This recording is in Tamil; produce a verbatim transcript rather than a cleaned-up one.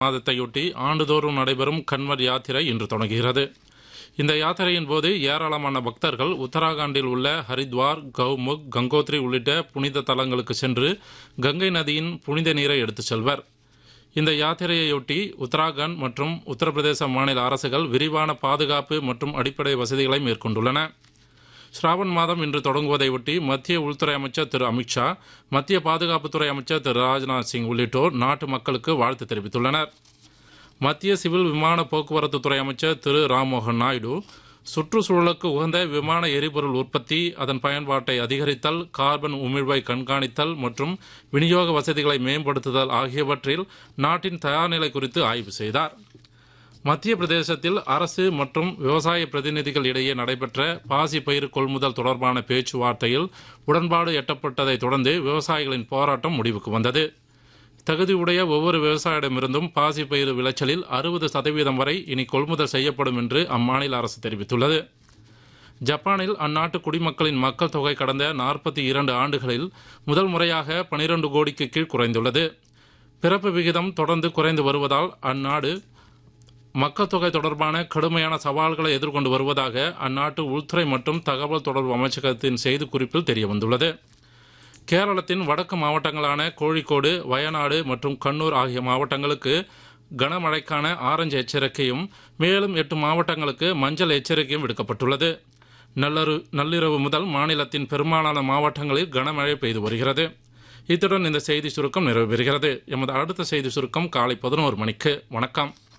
மாதத்தையொட்டி ஆண்டுதோறும் நடைபெறும் கன்வர் யாத்திரை இன்று தொடங்குகிறது. இந்த யாத்திரையின் போது ஏராளமான பக்தர்கள் உத்தராகண்டில் உள்ள ஹரித்வார், கௌமுக், கங்கோத்ரி உள்ளிட்ட புனித தலங்களுக்கு சென்று கங்கை நதியின் புனித நீரை எடுத்துச் செல்வர். இந்த யாத்திரையொட்டி உத்தராகண்ட் மற்றும் உத்தரப்பிரதேச மாநில அரசுகள் விரிவான பாதுகாப்பு மற்றும் அடிப்படை வசதிகளை மேற்கொண்டுள்ளன. ஸ்ராவன் மாதம் இன்று தொடங்குவதை ஒட்டி மத்திய உள்துறை அமைச்சர் திரு அமித்ஷா, மத்திய பாதுகாப்புத்துறை அமைச்சர் திரு ராஜ்நாத் சிங் உள்ளிட்டோர் நாட்டு மக்களுக்கு வாழ்த்து தெரிவித்துள்ளனர். மத்திய சிவில் விமான போக்குவரத்து துறை அமைச்சர் திரு ராம்மோகன் நாயுடு சுற்றுச்சூழலுக்கு உகந்த விமான எரிபொருள் உற்பத்தி, அதன் பயன்பாட்டை அதிகரித்தல், கார்பன் உமிழ்வை கண்காணித்தல் மற்றும் விநியோக வசதிகளை மேம்படுத்துதல் ஆகியவற்றில் நாட்டின் தயார்நிலை குறித்து ஆய்வு செய்தார். மத்திய பிரதேசத்தில் அரசு மற்றும் விவசாய பிரதிநிதிகள் இடையே நடைபெற்ற பாசி பயிர் கொள்முதல் தொடர்பான பேச்சுவார்த்தையில் உடன்பாடு எட்டப்பட்டதை தொடர்ந்து விவசாயிகளின் போராட்டம் முடிவுக்கு வந்தது. தகுதியுடைய ஒவ்வொரு விவசாயிடமிருந்தும் பாசி பயிர் விளைச்சலில் அறுபது சதவீதம் வரை இனி கொள்முதல் செய்யப்படும் என்று அம்மாநில அரசு தெரிவித்துள்ளது. ஜப்பானில் அந்நாட்டு குடிமக்களின் மக்கள் தொகை கடந்த நாற்பத்தி இரண்டு ஆண்டுகளில் முதல் முறையாக பனிரெண்டு கோடிக்கு கீழ் குறைந்துள்ளது. பிறப்பு விகிதம் தொடர்ந்து குறைந்து வருவதால் அந்நாடு மக்கள் தொகை தொடர்பான கடுமையான சவால்களை எதிர்கொண்டு வருவதாக அந்நாட்டு உள்துறை மற்றும் தகவல் தொடர்பு அமைச்சகத்தின் செய்திக்குறிப்பில் தெரியவந்துள்ளது. கேரளத்தின் வடக்கு மாவட்டங்களான கோழிக்கோடு, வயநாடு மற்றும் கண்ணூர் ஆகிய மாவட்டங்களுக்கு கனமழைக்கான ஆரஞ்சு எச்சரிக்கையும் மேலும் எட்டு மாவட்டங்களுக்கு மஞ்சள் எச்சரிக்கையும் விடுக்கப்பட்டுள்ளது. நல்லரு நள்ளிரவு முதல் மாநிலத்தின் பெரும்பாலான மாவட்டங்களில் கனமழை பெய்து வருகிறது. இத்துடன் இந்த செய்தி சுருக்கம் நிறைவு பெறுகிறது. எமது அடுத்த செய்தி சுருக்கம் காலை பதினோரு மணிக்கு. வணக்கம்.